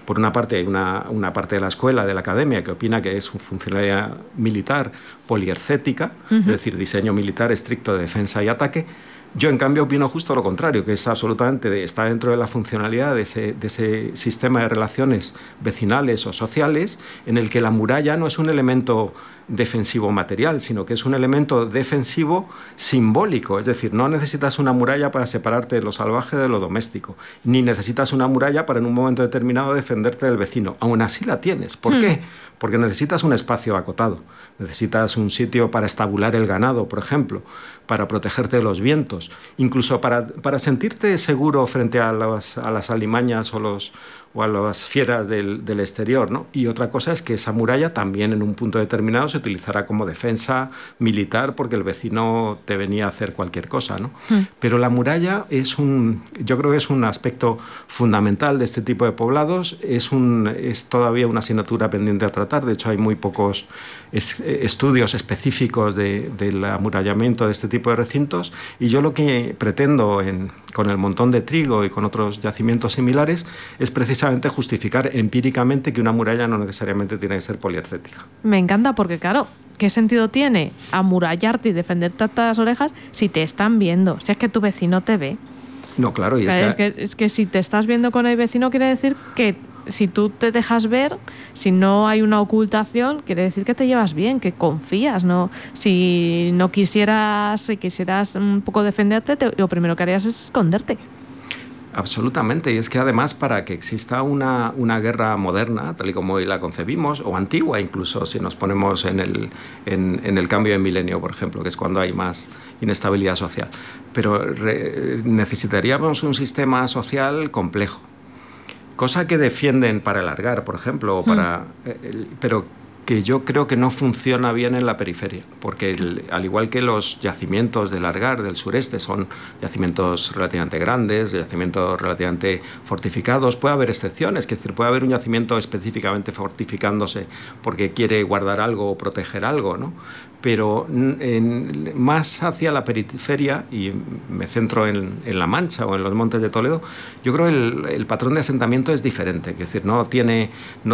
Por una parte, hay una parte de la escuela, de la academia, que opina que es funcionalidad militar poliercética, es decir, diseño militar estricto de defensa y ataque. Yo, en cambio, opino justo lo contrario, que es absolutamente, está dentro de la funcionalidad de ese sistema de relaciones vecinales o sociales, en el que la muralla no es un elemento defensivo material, sino que es un elemento defensivo simbólico. Es decir, no necesitas una muralla para separarte de lo salvaje de lo doméstico, ni necesitas una muralla para en un momento determinado defenderte del vecino. Aún así la tienes. ¿Por qué? Porque necesitas un espacio acotado, necesitas un sitio para estabular el ganado, por ejemplo, para protegerte de los vientos, incluso para sentirte seguro frente a las alimañas o a las fieras del exterior, ¿no? Y otra cosa es que esa muralla también en un punto determinado se utilizará como defensa militar porque el vecino te venía a hacer cualquier cosa, ¿no? Pero la muralla yo creo que es un aspecto fundamental de este tipo de poblados, es todavía una asignatura pendiente a tratar. De hecho, hay muy pocos estudios específicos del amurallamiento de este tipo de recintos, y yo lo que pretendo con el Montón de Trigo y con otros yacimientos similares es precisamente justificar empíricamente que una muralla no necesariamente tiene que ser poliercética. Me encanta porque, claro, ¿qué sentido tiene amurallarte y defenderte hasta las orejas si te están viendo? Si es que tu vecino te ve. No, claro. Y es que si te estás viendo con el vecino, quiere decir que si tú te dejas ver, si no hay una ocultación, quiere decir que te llevas bien, que confías, ¿no? Si quisieras un poco defenderte, lo primero que harías es esconderte. Absolutamente, y es que además para que exista una guerra moderna, tal y como hoy la concebimos, o antigua incluso, si nos ponemos en el cambio de milenio, por ejemplo, que es cuando hay más inestabilidad social, pero necesitaríamos un sistema social complejo, cosa que defienden para el Algar, por ejemplo, pero que yo creo que no funciona bien en la periferia, porque al igual que los yacimientos del Algar, del sureste, son yacimientos relativamente grandes, yacimientos relativamente fortificados, puede haber excepciones, es decir, puede haber un yacimiento específicamente fortificándose porque quiere guardar algo o proteger algo, ¿no? Pero más hacia la periferia, y me centro en La Mancha o en los Montes de Toledo, yo creo que el patrón de asentamiento es diferente, es decir, no tiene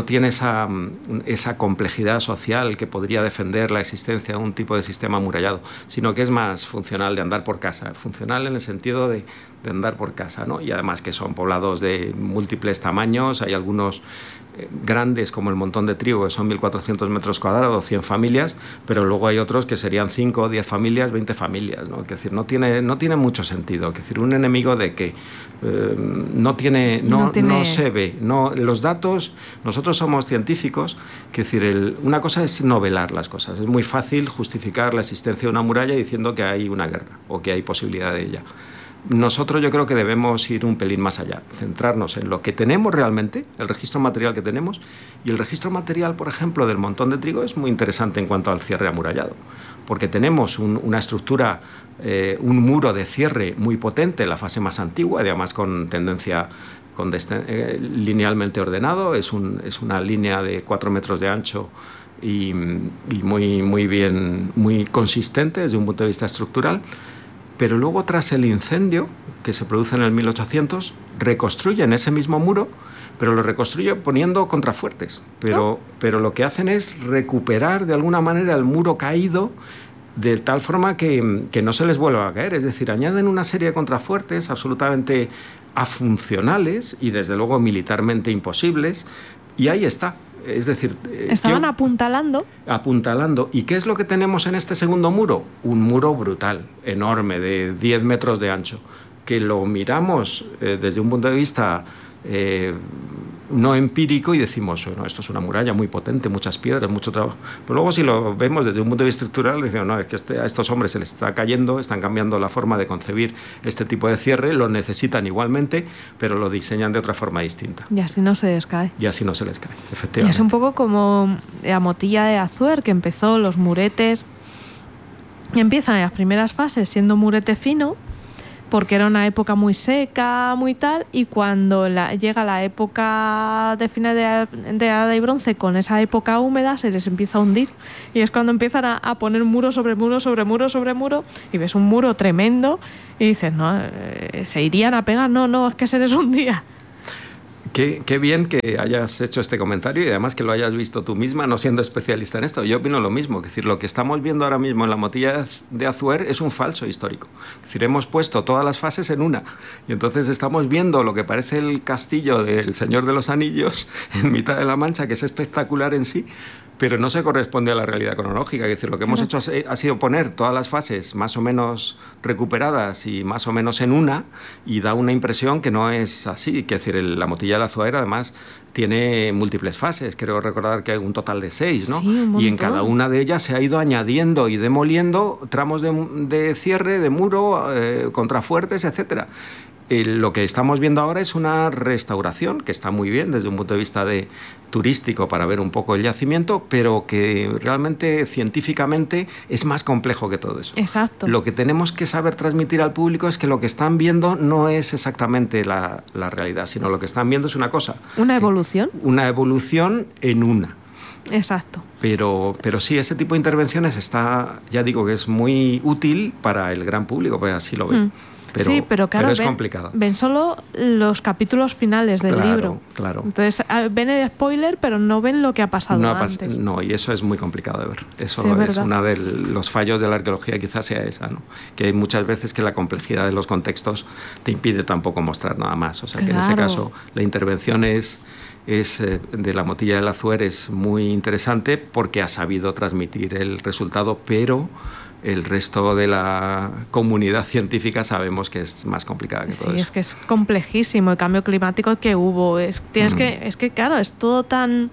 esa complejidad social que podría defender la existencia de un tipo de sistema amurallado, sino que es más funcional de andar por casa, funcional en el sentido de andar por casa, ¿no? Y además que son poblados de múltiples tamaños, hay algunos grandes como el Montón de Trigo, que son 1.400 metros cuadrados, 100 familias, pero luego hay otros que serían 5, 10 familias, 20 familias, ¿no? Es decir, no tiene mucho sentido. Es decir, un enemigo de que no se ve. Los datos, nosotros somos científicos, que decir, una cosa es novelar las cosas. Es muy fácil justificar la existencia de una muralla diciendo que hay una guerra o que hay posibilidad de ella. Nosotros yo creo que debemos ir un pelín más allá, centrarnos en lo que tenemos realmente, el registro material que tenemos, y el registro material, por ejemplo, del Montón de Trigo es muy interesante en cuanto al cierre amurallado, porque tenemos una estructura, un muro de cierre muy potente en la fase más antigua, y además con tendencia linealmente ordenado, es una línea de 4 metros de ancho y muy bien, muy consistente desde un punto de vista estructural. Pero luego, tras el incendio que se produce en el 1800, reconstruyen ese mismo muro, pero lo reconstruyen poniendo contrafuertes. Pero lo que hacen es recuperar de alguna manera el muro caído de tal forma que no se les vuelva a caer. Es decir, añaden una serie de contrafuertes absolutamente afuncionales y desde luego militarmente imposibles, y ahí está. Es decir, estaban apuntalando. ¿Y qué es lo que tenemos en este segundo muro? Un muro brutal, enorme, de 10 metros de ancho, que lo miramos desde un punto de vista no empírico y decimos, bueno, esto es una muralla muy potente, muchas piedras, mucho trabajo. Pero luego, si lo vemos desde un punto de vista estructural, decimos, no, es que a estos hombres se les está cayendo, están cambiando la forma de concebir este tipo de cierre, lo necesitan igualmente, pero lo diseñan de otra forma distinta. Y así no se les cae. Y así no se les cae, efectivamente. Y es un poco como la Motilla de Azuer, que empezó los muretes. Empiezan en las primeras fases siendo murete fino, porque era una época muy seca, muy tal, y cuando llega la época de fines de Edad y Bronce, con esa época húmeda, se les empieza a hundir. Y es cuando empiezan a poner muro sobre muro, sobre muro, sobre muro, y ves un muro tremendo, y dices, no, se irían a pegar, no, es que se les hundía. Qué bien que hayas hecho este comentario y además que lo hayas visto tú misma, no siendo especialista en esto. Yo opino lo mismo, es decir, lo que estamos viendo ahora mismo en la motilla de Azuer es un falso histórico. Es decir, hemos puesto todas las fases en una y entonces estamos viendo lo que parece el castillo del Señor de los Anillos en mitad de la Mancha, que es espectacular en sí, pero no se corresponde a la realidad cronológica. Es decir, lo que hemos hecho ha sido poner todas las fases más o menos recuperadas y más o menos en una, y da una impresión que no es así. Es decir, la motilla del Azuer, además, tiene múltiples fases. Creo recordar que hay un total de 6, ¿no? Sí, y en cada una de ellas se ha ido añadiendo y demoliendo tramos de cierre, de muro, contrafuertes, etcétera. Lo que estamos viendo ahora es una restauración que está muy bien desde un punto de vista turístico para ver un poco el yacimiento, pero que realmente científicamente es más complejo que todo eso. Exacto. Lo que tenemos que saber transmitir al público es que lo que están viendo no es exactamente la realidad, sino lo que están viendo es una cosa. ¿Una evolución? Una evolución en una. Exacto. Pero sí, ese tipo de intervenciones ya digo que es muy útil para el gran público, pues así lo ve. Sí, pero claro, es complicado. Ven solo los capítulos finales del libro. Claro. Entonces ven el spoiler, pero no ven lo que ha pasado antes. No, y eso es muy complicado de ver. Eso sí, es uno de los fallos de la arqueología, quizás sea esa, ¿no? Que hay muchas veces que la complejidad de los contextos te impide tampoco mostrar nada más. O sea, que en ese caso la intervención de la motilla del Azuer es muy interesante porque ha sabido transmitir el resultado, pero el resto de la comunidad científica sabemos que es más complicada que todo eso. Sí, es que es complejísimo el cambio climático que hubo. Es que claro, es todo tan...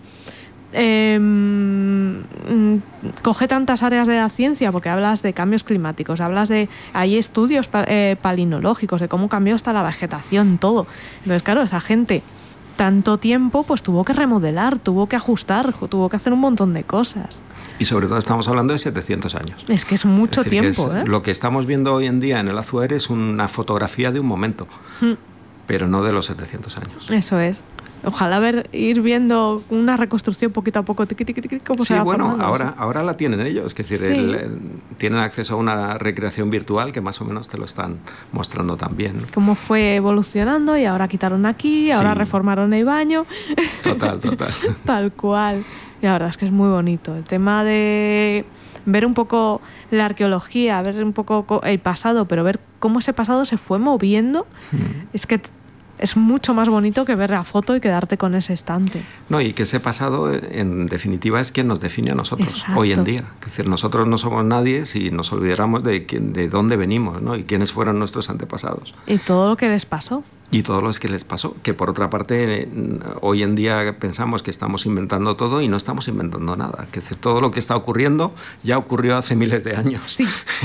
coge tantas áreas de la ciencia, porque hablas de cambios climáticos, hay estudios palinológicos de cómo cambió hasta la vegetación, todo. Entonces, claro, esa gente tanto tiempo, pues tuvo que remodelar, tuvo que ajustar, tuvo que hacer un montón de cosas. Y sobre todo estamos hablando de 700 años. Es que es mucho tiempo. Lo que estamos viendo hoy en día en el Azuer es una fotografía de un momento, pero no de los 700 años. Eso es. Ojalá ir viendo una reconstrucción poquito a poco, cómo se va formando. Ahora la tienen ellos, es decir, tienen acceso a una recreación virtual que más o menos te lo están mostrando también. Cómo fue evolucionando y ahora quitaron aquí, ahora reformaron el baño. Total. Tal cual. Y la verdad es que es muy bonito. El tema de ver un poco la arqueología, ver un poco el pasado, pero ver cómo ese pasado se fue moviendo, es que es mucho más bonito que ver la foto y quedarte con ese estante. No, y que ese pasado, en definitiva, es quien nos define a nosotros. Exacto. Hoy en día. Es decir, nosotros no somos nadie si nos olvidáramos de dónde venimos, ¿no? Y quiénes fueron nuestros antepasados. Y todo lo que les pasó. Y todo lo que les pasó, que por otra parte hoy en día pensamos que estamos inventando todo y no estamos inventando nada. Que todo lo que está ocurriendo ya ocurrió hace miles de años, sí.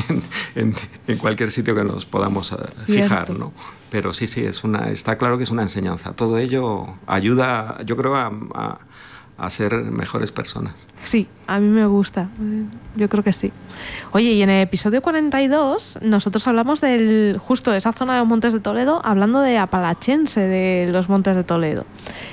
en cualquier sitio que nos podamos fijar, ¿no? Pero sí, está claro que es una enseñanza. Todo ello ayuda, yo creo, a ser mejores personas. Sí, a mí me gusta. Yo creo que sí. Oye, y en el episodio 42 nosotros hablamos justo de esa zona de los Montes de Toledo, hablando de Apalachense, de los Montes de Toledo.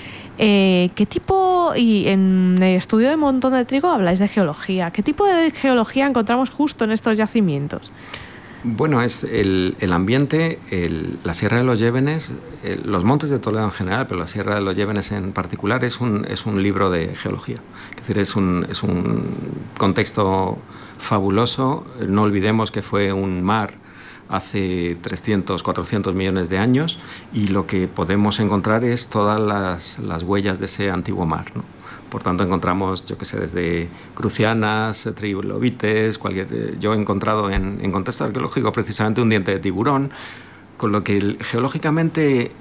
¿Qué tipo, y en el estudio de Montón de Trigo habláis de geología, qué tipo de geología encontramos justo en estos yacimientos? Bueno, es el ambiente, la Sierra de los Llévenes, los Montes de Toledo en general, pero la Sierra de los Llévenes en particular es un libro de geología. Es decir, es un contexto fabuloso. No olvidemos que fue un mar hace 300, 400 millones de años y lo que podemos encontrar es todas las huellas de ese antiguo mar, ¿no? Por tanto, encontramos, desde crucianas, trilobites, yo he encontrado en contexto arqueológico precisamente un diente de tiburón, con lo que geológicamente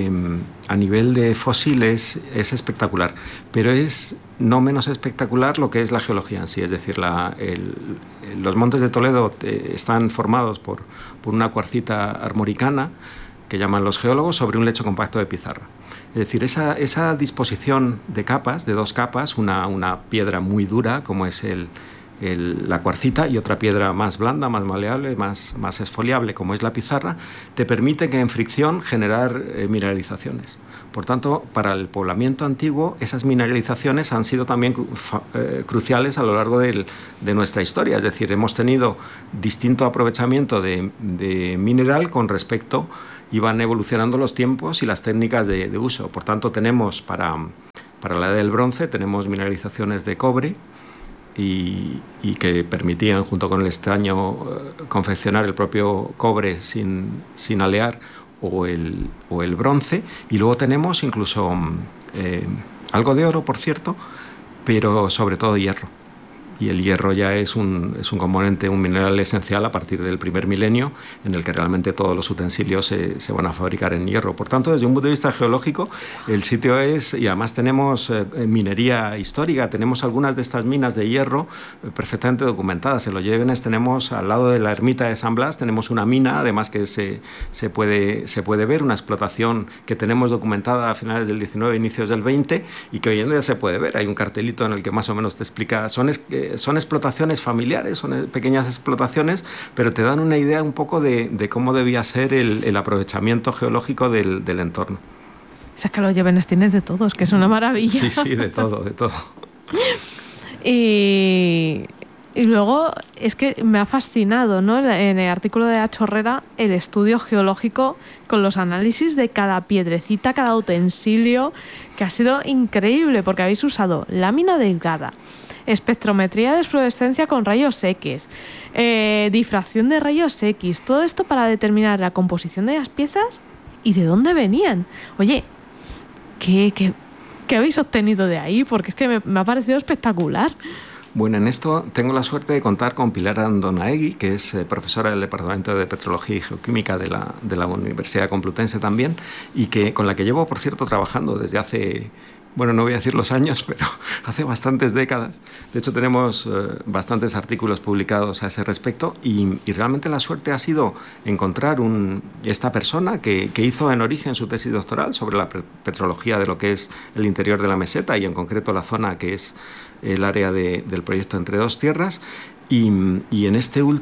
a nivel de fósiles es espectacular, pero es no menos espectacular lo que es la geología en sí, es decir, los Montes de Toledo están formados por una cuarcita armoricana que llaman los geólogos sobre un lecho compacto de pizarra. Es decir, esa disposición de capas, de dos capas, una piedra muy dura como es la cuarcita y otra piedra más blanda, más maleable, más esfoliable como es la pizarra, te permite que en fricción generar mineralizaciones. Por tanto, para el poblamiento antiguo, esas mineralizaciones han sido también cruciales a lo largo de nuestra historia. Es decir, hemos tenido distinto aprovechamiento de mineral con respecto y van evolucionando los tiempos y las técnicas de uso. Por tanto, tenemos para la edad del bronce, tenemos mineralizaciones de cobre y que permitían, junto con el estaño, confeccionar el propio cobre sin alear o el bronce. Y luego tenemos incluso algo de oro, por cierto, pero sobre todo hierro. Y el hierro ya es un componente, un mineral esencial a partir del primer milenio, en el que realmente todos los utensilios se van a fabricar en hierro. Por tanto, desde un punto de vista geológico, el sitio es... Y además tenemos minería histórica, tenemos algunas de estas minas de hierro perfectamente documentadas. En Los Llévenes tenemos, al lado de la ermita de San Blas, tenemos una mina, además que se puede ver, una explotación que tenemos documentada a finales del 19, inicios del 20, y que hoy en día se puede ver. Hay un cartelito en el que más o menos te explica... Son explotaciones familiares, son pequeñas explotaciones, pero te dan una idea un poco de cómo debía ser el aprovechamiento geológico del entorno. O sea, que Los Llévenes tienes de todo, es que es una maravilla. Sí, de todo. Y luego es que me ha fascinado, ¿no? En el artículo de Nacho Herrera, el estudio geológico con los análisis de cada piedrecita, cada utensilio, que ha sido increíble, porque habéis usado lámina delgada, espectrometría de fluorescencia con rayos X, difracción de rayos X, todo esto para determinar la composición de las piezas y de dónde venían. Oye, ¿qué habéis obtenido de ahí? Porque es que me ha parecido espectacular. Bueno, en esto tengo la suerte de contar con Pilar Andonaegui, que es profesora del Departamento de Petrología y Geoquímica de la Universidad Complutense también, y con la que llevo, por cierto, trabajando desde hace... Bueno, no voy a decir los años, pero hace bastantes décadas. De hecho, tenemos bastantes artículos publicados a ese respecto y realmente la suerte ha sido encontrar esta persona que hizo en origen su tesis doctoral sobre la petrología de lo que es el interior de la meseta y en concreto la zona que es el área del proyecto Entre Dos Tierras. Y en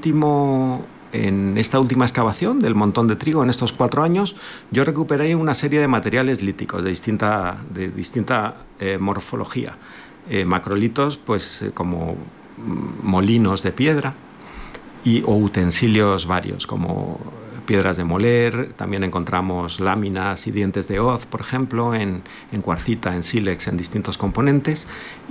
esta última excavación del montón de trigo, en estos 4 años, yo recuperé una serie de materiales líticos de distinta morfología. Macrolitos, pues como molinos de piedra o utensilios varios, como piedras de moler. También encontramos láminas y dientes de hoz, por ejemplo, en cuarcita, en sílex, en distintos componentes,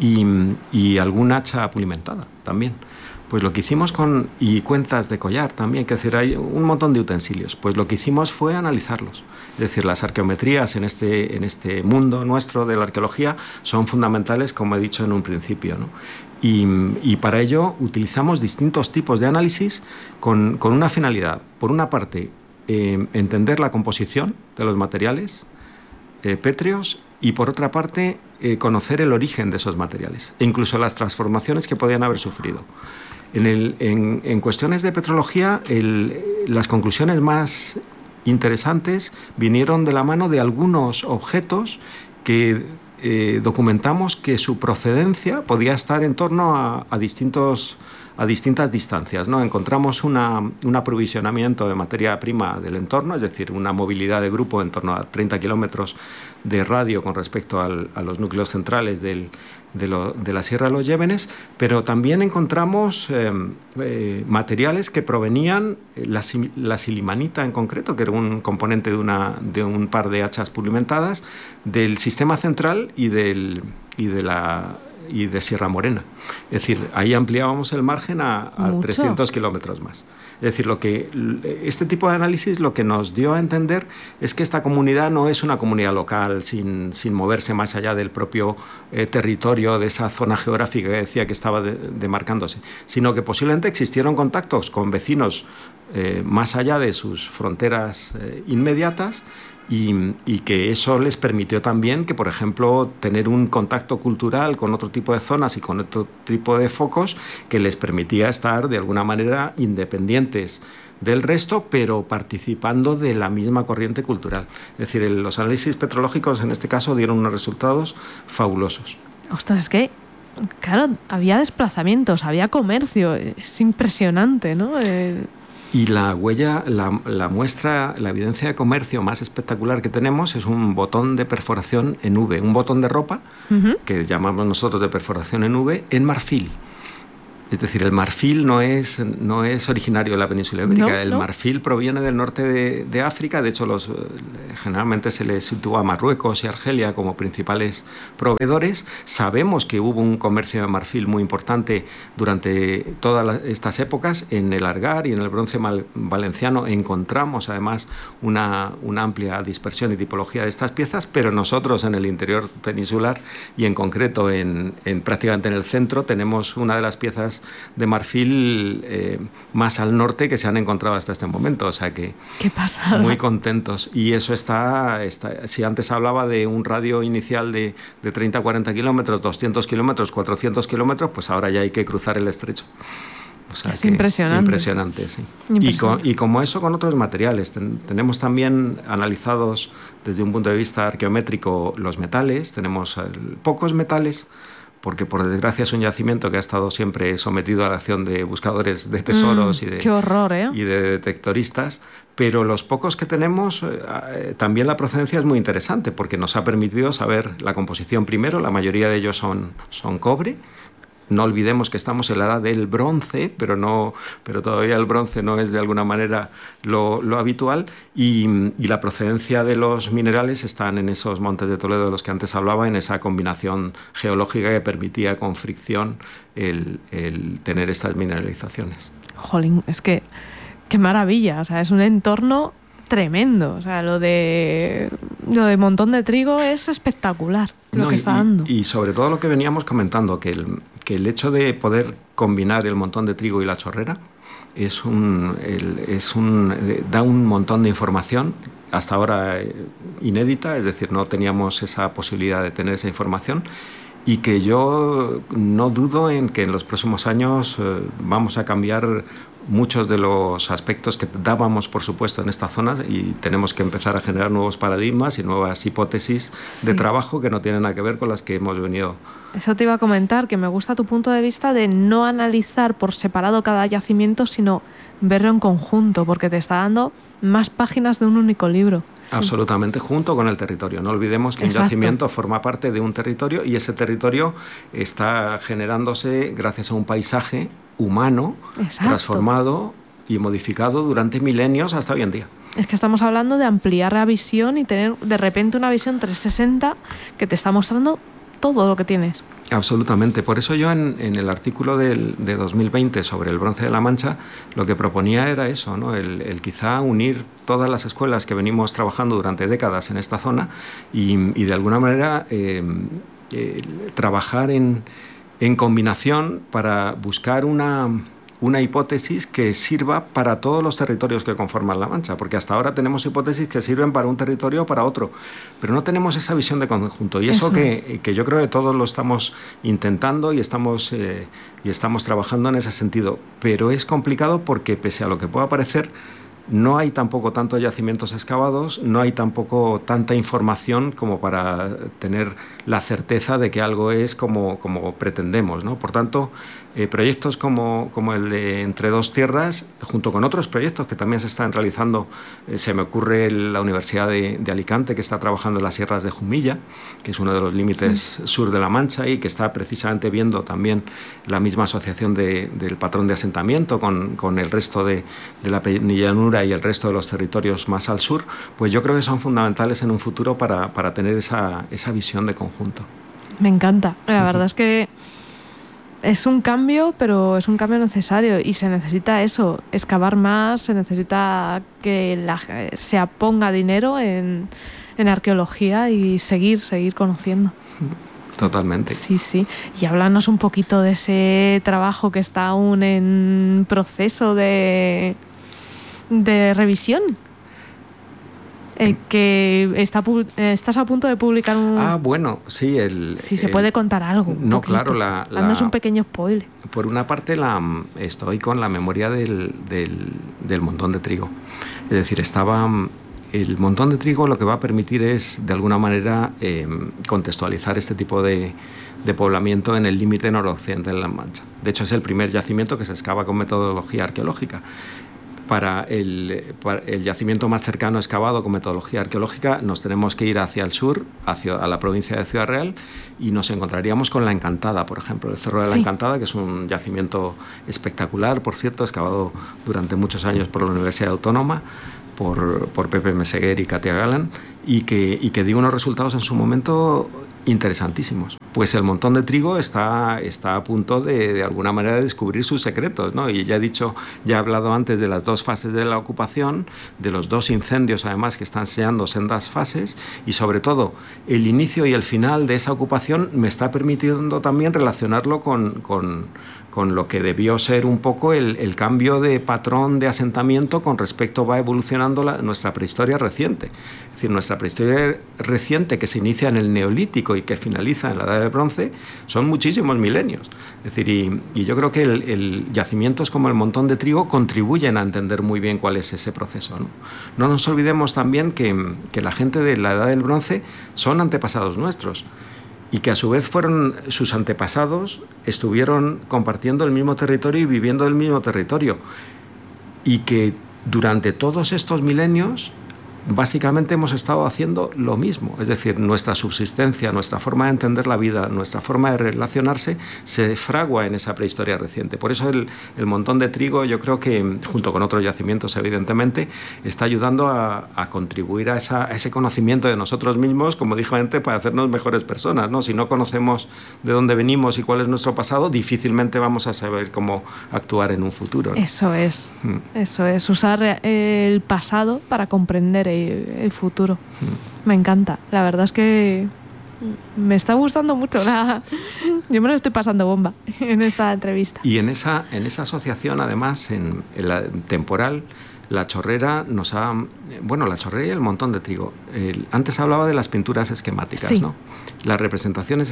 y algún hacha pulimentada también. Pues lo que hicimos y cuentas de collar también, que decir, hay un montón de utensilios. Pues lo que hicimos fue analizarlos. Es decir, las arqueometrías en este mundo nuestro de la arqueología son fundamentales, como he dicho en un principio, ¿no? Y para ello utilizamos distintos tipos de análisis con una finalidad. Por una parte, entender la composición de los materiales pétreos, y por otra parte, conocer el origen de esos materiales e incluso las transformaciones que podían haber sufrido. En cuestiones de petrología, las conclusiones más interesantes vinieron de la mano de algunos objetos que documentamos que su procedencia podía estar en torno a distintas distancias, ¿no? Encontramos un aprovisionamiento de materia prima del entorno, es decir, una movilidad de grupo en torno a 30 kilómetros de radio con respecto a los núcleos centrales de la Sierra de los Llévenes, pero también encontramos materiales que provenían, la silimanita en concreto, que era un componente de un par de hachas pulimentadas, del sistema central y de Sierra Morena. Es decir, ahí ampliábamos el margen a 300 kilómetros más. Es decir, este tipo de análisis lo que nos dio a entender es que esta comunidad no es una comunidad local sin moverse más allá del propio territorio de esa zona geográfica que decía que estaba demarcándose, sino que posiblemente existieron contactos con vecinos más allá de sus fronteras inmediatas, y que eso les permitió también que, por ejemplo, tener un contacto cultural con otro tipo de zonas y con otro tipo de focos que les permitía estar de alguna manera independientes del resto, pero participando de la misma corriente cultural. Es decir, los análisis petrológicos en este caso dieron unos resultados fabulosos. Ostras, es que, claro, había desplazamientos, había comercio, es impresionante, ¿no? Y la huella, la muestra, la evidencia de comercio más espectacular que tenemos es un botón de perforación en V, un botón de ropa, que llamamos nosotros de perforación en V, en marfil. Es decir, el marfil no es originario de la península ibérica. No, el no. marfil proviene del norte de África. De hecho, generalmente se le sitúa a Marruecos y Argelia como principales proveedores. Sabemos que hubo un comercio de marfil muy importante durante todas estas épocas. En el Argar y en el bronce valenciano encontramos además una amplia dispersión y tipología de estas piezas, pero nosotros en el interior peninsular y en concreto prácticamente en el centro tenemos una de las piezas de marfil más al norte que se han encontrado hasta este momento, o sea que qué pasada. Muy contentos. Y eso está si antes hablaba de un radio inicial de 30 a 40 kilómetros, 200 kilómetros, 400 kilómetros, pues ahora ya hay que cruzar el estrecho. O sea, es impresionante. Impresionante, sí. Y como eso con otros materiales. Tenemos también analizados desde un punto de vista arqueométrico los metales, tenemos pocos metales, porque por desgracia es un yacimiento que ha estado siempre sometido a la acción de buscadores de tesoros qué horror, y de detectoristas, pero los pocos que tenemos, también la procedencia es muy interesante, porque nos ha permitido saber la composición primero, la mayoría de ellos son cobre. No olvidemos que estamos en la edad del bronce, pero todavía el bronce no es de alguna manera lo habitual, y la procedencia de los minerales están en esos montes de Toledo de los que antes hablaba, en esa combinación geológica que permitía con fricción el tener estas mineralizaciones. Jolín, es que qué maravilla, o sea, es un entorno tremendo, o sea, lo de Montón de Trigo es espectacular lo que está dando. Y sobre todo lo que veníamos comentando, que el hecho de poder combinar el Montón de Trigo y la Chorrera da un montón de información, hasta ahora inédita, es decir, no teníamos esa posibilidad de tener esa información, y que yo no dudo en que en los próximos años vamos a cambiar muchos de los aspectos que dábamos, por supuesto, en esta zona, y tenemos que empezar a generar nuevos paradigmas y nuevas hipótesis de trabajo que no tienen nada que ver con las que hemos venido. Eso te iba a comentar, que me gusta tu punto de vista de no analizar por separado cada yacimiento, sino verlo en conjunto, porque te está dando más páginas de un único libro. Absolutamente, junto con el territorio. No olvidemos que un yacimiento forma parte de un territorio, y ese territorio está generándose gracias a un paisaje humano, transformado y modificado durante milenios hasta hoy en día. Es que estamos hablando de ampliar la visión y tener de repente una visión 360 que te está mostrando todo lo que tienes. Absolutamente. Por eso yo en el artículo de 2020 sobre el bronce de la Mancha lo que proponía era eso, ¿no? El quizá unir todas las escuelas que venimos trabajando durante décadas en esta zona y de alguna manera trabajar en combinación para buscar una hipótesis que sirva para todos los territorios que conforman la Mancha, porque hasta ahora tenemos hipótesis que sirven para un territorio o para otro, pero no tenemos esa visión de conjunto, y eso que yo creo que todos lo estamos intentando y estamos trabajando en ese sentido, pero es complicado porque pese a lo que pueda parecer, no hay tampoco tantos yacimientos excavados, no hay tampoco tanta información como para tener la certeza de que algo es como pretendemos, ¿no? Por tanto, proyectos como el de Entre Dos Tierras, junto con otros proyectos que también se están realizando, se me ocurre la Universidad de Alicante, que está trabajando en las sierras de Jumilla, que es uno de los límites sur de la Mancha, y que está precisamente viendo también la misma asociación del patrón de asentamiento con el resto de la penillanura y el resto de los territorios más al sur. Pues yo creo que son fundamentales en un futuro para tener esa visión de conjunto. Me encanta. La verdad es que es un cambio, pero es un cambio necesario, y se necesita eso, excavar más, se necesita que se ponga dinero en arqueología y seguir conociendo. Totalmente. Sí. Y háblanos un poquito de ese trabajo que está aún en proceso de revisión. Que estás a punto de publicar un... bueno, sí. Si se puede contar algo. No, claro. Haznos un pequeño spoiler. Por una parte, estoy con la memoria del Montón de Trigo. Es decir, el Montón de Trigo lo que va a permitir es, de alguna manera, contextualizar este tipo de poblamiento en el límite noroccidental de la Mancha. De hecho, es el primer yacimiento que se excava con metodología arqueológica. para el yacimiento más cercano excavado con metodología arqueológica nos tenemos que ir hacia el sur, a la provincia de Ciudad Real, y nos encontraríamos con La Encantada, por ejemplo, el Cerro de la Encantada, que es un yacimiento espectacular, por cierto, excavado durante muchos años por la Universidad Autónoma, por Pepe Meseguer y Katia Galán, y que dio unos resultados en su momento interesantísimos. Pues el Montón de Trigo está a punto de alguna manera de descubrir sus secretos, ¿no? Y ya he hablado antes de las 2 fases de la ocupación, de los 2 incendios además que están sellando sendas fases, y sobre todo el inicio y el final de esa ocupación me está permitiendo también relacionarlo con lo que debió ser un poco el cambio de patrón de asentamiento con respecto va evolucionando nuestra prehistoria reciente. Es decir, nuestra prehistoria reciente, que se inicia en el Neolítico y que finaliza en la Edad del Bronce, son muchísimos milenios. Es decir, y yo creo que yacimientos como el Montón de Trigo contribuyen a entender muy bien cuál es ese proceso, ¿no? No nos olvidemos también que la gente de la Edad del Bronce son antepasados nuestros, y que a su vez sus antepasados estuvieron compartiendo el mismo territorio y viviendo el mismo territorio, y que durante todos estos milenios básicamente hemos estado haciendo lo mismo. Es decir, nuestra subsistencia, nuestra forma de entender la vida, nuestra forma de relacionarse se fragua en esa prehistoria reciente. Por eso el Montón de Trigo, yo creo que, junto con otros yacimientos evidentemente, está ayudando a contribuir a ese conocimiento de nosotros mismos, como dijo antes, para hacernos mejores personas, ¿no? Si no conocemos de dónde venimos y cuál es nuestro pasado, difícilmente vamos a saber cómo actuar en un futuro, ¿no? Eso es, usar el pasado para comprender el futuro. Me encanta. La verdad es que me está gustando mucho. Yo me lo estoy pasando bomba en esta entrevista. Y en esa asociación, además, en la temporal, la Chorrera la Chorrera y el Montón de Trigo. Antes hablaba de las pinturas esquemáticas, sí, ¿no? Las representaciones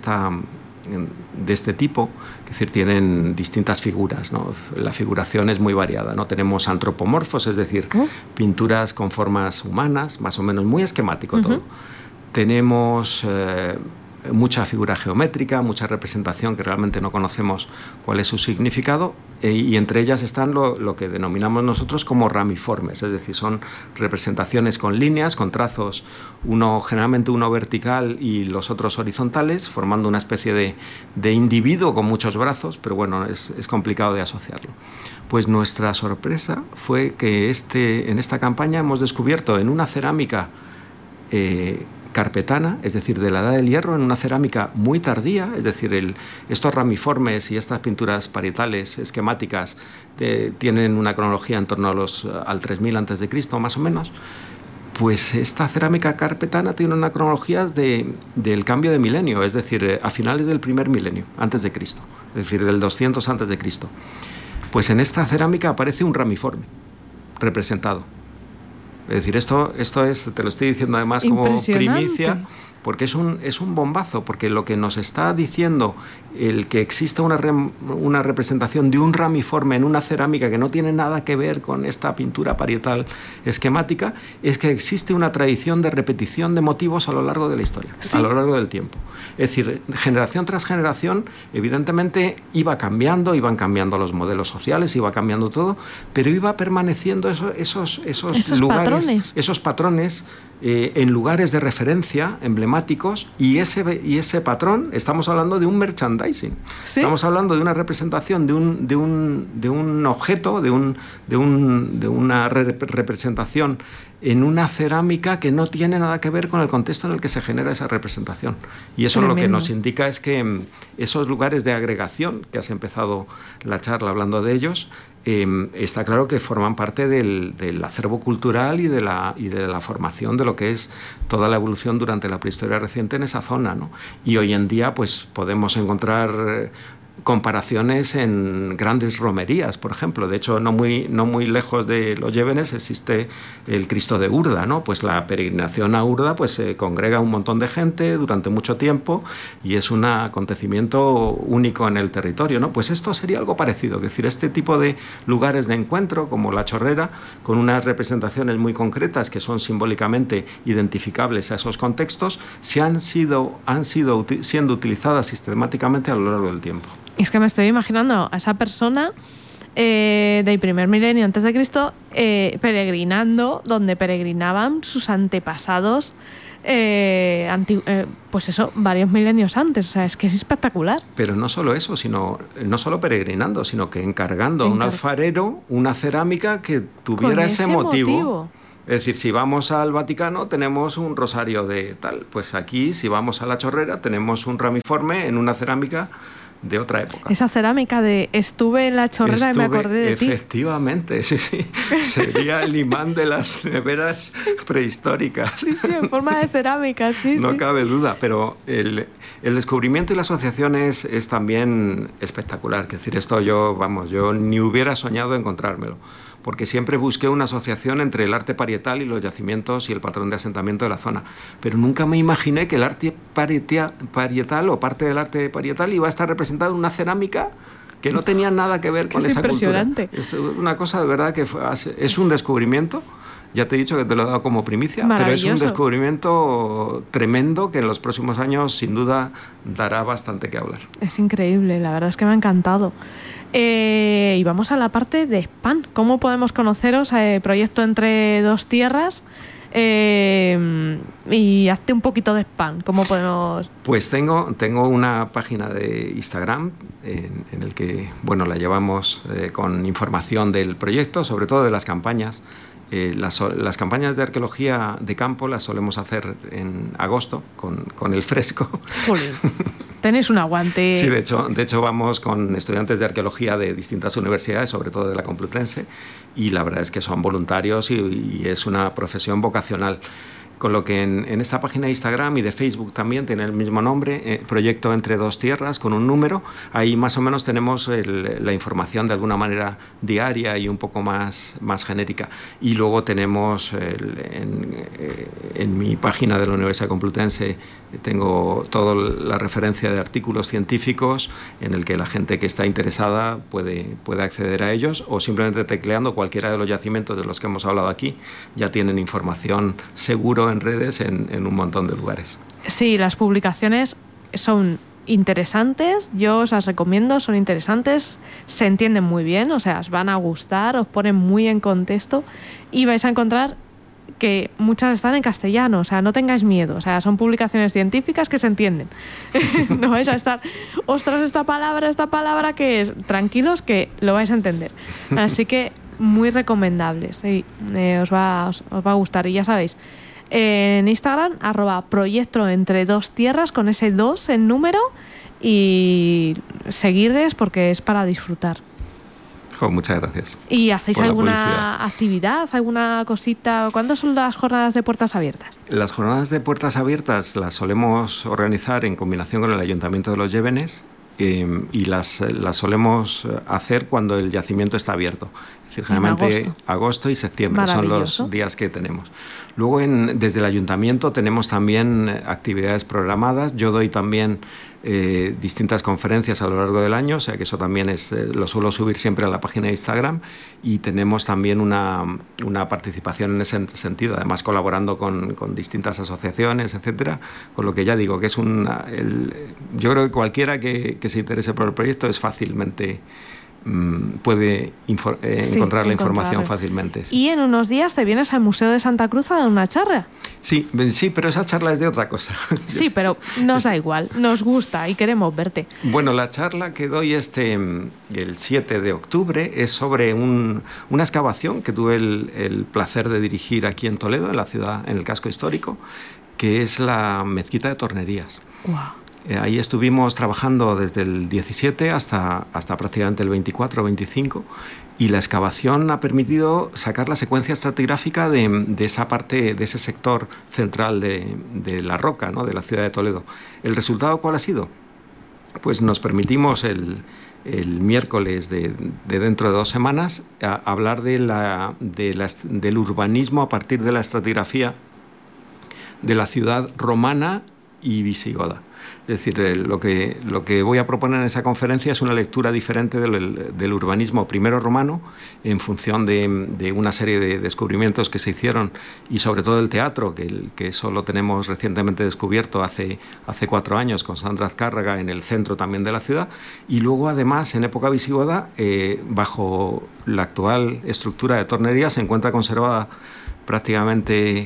de este tipo, es decir, tienen distintas figuras, ¿no? La figuración es muy variada, ¿no? Tenemos antropomorfos, es decir, pinturas con formas humanas, más o menos muy esquemático todo. Tenemos mucha figura geométrica, mucha representación que realmente no conocemos cuál es su significado, y entre ellas están lo que denominamos nosotros como ramiformes, es decir, son representaciones con líneas, con trazos, generalmente uno vertical y los otros horizontales, formando una especie de individuo con muchos brazos, pero bueno, es complicado de asociarlo. Pues nuestra sorpresa fue que en esta campaña hemos descubierto en una cerámica carpetana, es decir, de la Edad del Hierro, en una cerámica muy tardía, es decir, estos ramiformes y estas pinturas parietales esquemáticas tienen una cronología en torno al 3000 a.C., más o menos. Pues esta cerámica carpetana tiene una cronología del cambio de milenio, es decir, a finales del primer milenio antes de Cristo, es decir, del 200 antes de Cristo. Pues en esta cerámica aparece un ramiforme representado. Es decir, esto es, te lo estoy diciendo además como primicia, porque es un bombazo, porque lo que nos está diciendo el que exista una representación de un ramiforme en una cerámica que no tiene nada que ver con esta pintura parietal esquemática, es que existe una tradición de repetición de motivos a lo largo de la historia, sí, a lo largo del tiempo. Es decir, generación tras generación, evidentemente iban cambiando los modelos sociales, iba cambiando todo, pero iba permaneciendo esos lugares, esos patrones en lugares de referencia emblemáticos, y ese patrón, estamos hablando de un merchandising, ¿sí? Estamos hablando de una representación de un objeto, de una representación en una cerámica que no tiene nada que ver con el contexto en el que se genera esa representación. Y eso lo que nos indica es que esos lugares de agregación, que has empezado la charla hablando de ellos, está claro que forman parte del acervo cultural y de la formación de lo que es toda la evolución durante la prehistoria reciente en esa zona, ¿no? Y hoy en día pues podemos encontrar comparaciones en grandes romerías, por ejemplo. De hecho, no muy lejos de los Llévenes existe el Cristo de Urda, ¿no? Pues la peregrinación a Urda pues se congrega un montón de gente durante mucho tiempo y es un acontecimiento único en el territorio, ¿no? Pues esto sería algo parecido, es decir, este tipo de lugares de encuentro como la Chorrera, con unas representaciones muy concretas que son simbólicamente identificables a esos contextos, han sido siendo utilizadas sistemáticamente a lo largo del tiempo. Es que me estoy imaginando a esa persona del primer milenio antes de Cristo, peregrinando donde peregrinaban sus antepasados, pues eso, varios milenios antes. O sea, es que es espectacular. Pero no solo eso, sino no solo peregrinando, sino que encargando a un alfarero una cerámica que tuviera ese motivo. Es decir, si vamos al Vaticano tenemos un rosario de tal, pues aquí si vamos a La Chorrera tenemos un ramiforme en una cerámica de otra época. Esa cerámica de estuve en La Chorrera y me acordé de ti. Efectivamente, sí. Sería el imán de las neveras prehistóricas. Sí, en forma de cerámica, sí. No cabe duda, pero el descubrimiento y la asociación es también espectacular. Es decir, esto yo ni hubiera soñado encontrármelo, porque siempre busqué una asociación entre el arte parietal y los yacimientos y el patrón de asentamiento de la zona. Pero nunca me imaginé que el arte parietal o parte del arte parietal iba a estar representado en una cerámica que no tenía nada que ver con esa cultura. Es impresionante. Es una cosa de verdad que es un descubrimiento. Ya te he dicho que te lo he dado como primicia, pero es un descubrimiento tremendo que en los próximos años sin duda dará bastante que hablar. Es increíble, la verdad es que me ha encantado. Y vamos a la parte de spam. ¿Cómo podemos conoceros? Proyecto Entre Dos Tierras. Y hazte un poquito de spam. ¿Cómo podemos...? Pues tengo una página de Instagram en el que la llevamos con información del proyecto, sobre todo de las campañas. Las campañas de arqueología de campo las solemos hacer en agosto con el fresco. Jolín, tenéis un aguante. Sí, de hecho vamos con estudiantes de arqueología de distintas universidades, sobre todo de la Complutense, y la verdad es que son voluntarios y es una profesión vocacional. Con lo que en esta página de Instagram y de Facebook también tiene el mismo nombre, Proyecto Entre Dos Tierras, con un número. Ahí más o menos tenemos la información de alguna manera diaria y un poco más genérica. Y luego tenemos en mi página de la Universidad Complutense tengo toda la referencia de artículos científicos en el que la gente que está interesada puede acceder a ellos, o simplemente tecleando cualquiera de los yacimientos de los que hemos hablado aquí, ya tienen información seguro en redes en un montón de lugares. Sí, las publicaciones son interesantes, yo os las recomiendo, son interesantes, se entienden muy bien, o sea, os van a gustar, os ponen muy en contexto y vais a encontrar que muchas están en castellano, o sea, no tengáis miedo, o sea, son publicaciones científicas que se entienden. No vais a estar, ostras, esta palabra ¿qué es? Tranquilos que lo vais a entender. Así que muy recomendables, sí, os va a gustar. Y ya sabéis, en Instagram, @proyecto entre dos tierras, con ese 2 en número, y seguirles porque es para disfrutar. Muchas gracias. ¿Y hacéis alguna actividad, alguna cosita? ¿Cuándo son las jornadas de puertas abiertas? Las jornadas de puertas abiertas las solemos organizar en combinación con el Ayuntamiento de Los Llévenes, y las solemos hacer cuando el yacimiento está abierto. Es decir, generalmente agosto y septiembre son los días que tenemos. Luego desde el Ayuntamiento tenemos también actividades programadas. Yo doy también distintas conferencias a lo largo del año, o sea que eso también lo suelo subir siempre a la página de Instagram, y tenemos también una participación en ese sentido, además colaborando con distintas asociaciones, etcétera, con lo que ya digo que es yo creo que cualquiera que se interese por el proyecto es fácilmente puede encontrar la información fácilmente. Y en unos días te vienes al Museo de Santa Cruz a dar una charla. Sí, pero esa charla es de otra cosa. Sí, pero nos da igual, nos gusta y queremos verte. Bueno, la charla que doy el 7 de octubre es sobre una excavación que tuve el placer de dirigir aquí en Toledo, en la ciudad, en el casco histórico, que es la mezquita de Tornerías. Wow. Ahí estuvimos trabajando desde el 17 hasta prácticamente el 24 o 25, y la excavación ha permitido sacar la secuencia estratigráfica de esa parte, de ese sector central de la roca, ¿no?, de la ciudad de Toledo. ¿El resultado cuál ha sido? Pues nos permitimos el miércoles de dentro de 2 semanas hablar del urbanismo a partir de la estratigrafía de la ciudad romana y visigoda. Es decir, lo que voy a proponer en esa conferencia es una lectura diferente del urbanismo primero romano, en función de una serie de descubrimientos que se hicieron, y sobre todo el teatro, que eso lo tenemos recientemente descubierto hace 4 años con Sandra Azcárraga en el centro también de la ciudad, y luego además en época visigoda, bajo la actual estructura de tornería, se encuentra conservada prácticamente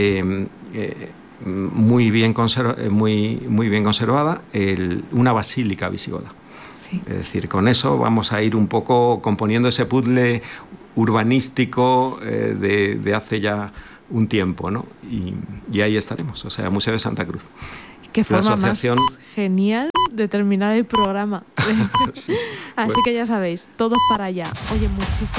muy bien conservada una basílica visigoda. Sí. Es decir, con eso vamos a ir un poco componiendo ese puzzle urbanístico de hace ya un tiempo, ¿no? Y ahí estaremos, o sea, Museo de Santa Cruz. Qué forma más genial de terminar el programa. Sí, Así que ya sabéis, todos para allá. Oye, muchísimas